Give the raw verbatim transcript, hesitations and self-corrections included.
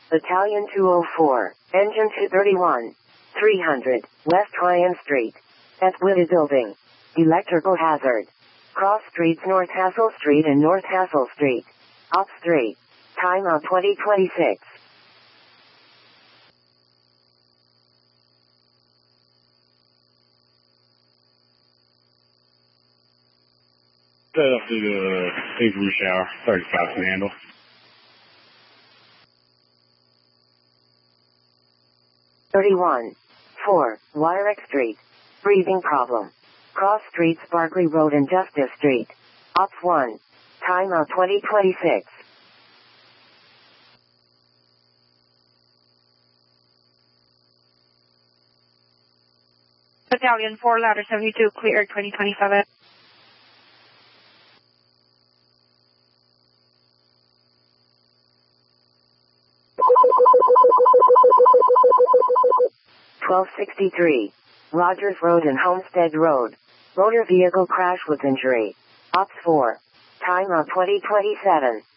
Battalion two oh four, Engine two thirty-one, three hundred, West Ryan Street. At Whitty Building. Electrical hazard. Cross streets North Hassel Street and North Hassel Street. Ops three. Timeout twenty twenty-six. Set up to the Avery Shower, thirty-five can handle. thirty-one. four, Wyrick Street. Breathing problem. Cross streets Barclay Road and Justice Street. Ops one. Timeout twenty twenty-six. Battalion four, ladder seventy-two, cleared twenty twenty-seven. twelve sixty-three. Rogers Road and Homestead Road. Motor vehicle crash with injury. Ops four. Timeout twenty twenty-seven.